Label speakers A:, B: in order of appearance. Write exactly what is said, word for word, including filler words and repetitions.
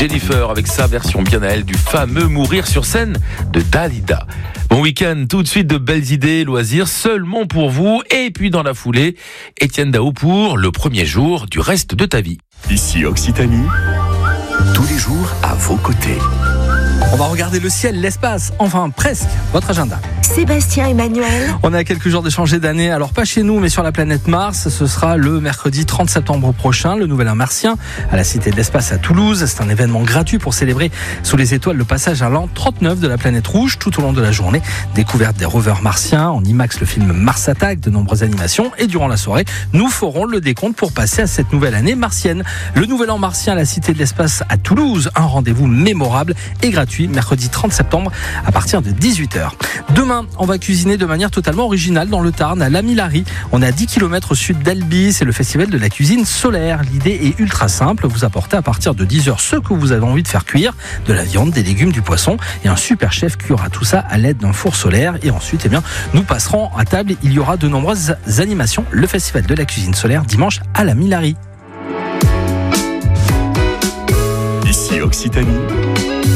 A: Jennifer avec sa version bien à elle du fameux Mourir sur scène de Dalida. Bon week-end, tout de suite de belles idées, loisirs seulement pour vous. Et puis dans la foulée, Étienne Dao pour le premier jour du reste de ta vie.
B: Ici Occitanie, tous les jours à vos côtés.
C: On va regarder le ciel, l'espace, enfin presque, votre agenda.
D: Sébastien Emmanuel.
C: On est à quelques jours de changer d'année, alors pas chez nous mais sur la planète Mars. Ce sera le mercredi trente septembre prochain, le Nouvel An martien à la Cité de l'Espace à Toulouse. C'est un événement gratuit pour célébrer sous les étoiles le passage à l'an trente-neuf de la planète rouge tout au long de la journée. Découverte des rovers martiens, en IMAX le film Mars Attack, de nombreuses animations. Et durant la soirée, nous ferons le décompte pour passer à cette nouvelle année martienne. Le Nouvel An martien à la Cité de l'Espace à Toulouse, un rendez-vous mémorable et gratuit, mercredi trente septembre à partir de dix-huit heures. Demain, on va cuisiner de manière totalement originale dans le Tarn, à La Milari. On est à dix kilomètres au sud d'Albi. C'est le festival de la cuisine solaire. L'idée est ultra simple. Vous apportez à partir de dix heures ce que vous avez envie de faire cuire. De la viande, des légumes, du poisson. Et un super chef cuira tout ça à l'aide d'un four solaire. Et ensuite, eh bien, nous passerons à table. Il y aura de nombreuses animations. Le festival de la cuisine solaire dimanche à La Milari.
B: Ici Occitanie,